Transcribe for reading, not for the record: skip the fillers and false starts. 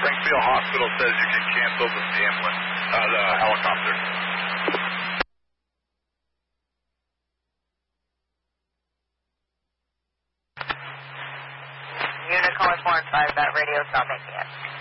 Springfield Hospital says you can cancel the ambulance, the helicopter. Unit calling 4 and 5, that radio's not making it.